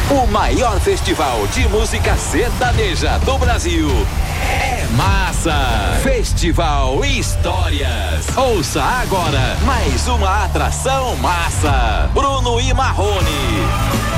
O maior festival de música sertaneja do Brasil é Massa. Festival Histórias. Ouça agora mais uma atração Massa. Bruno e Marrone.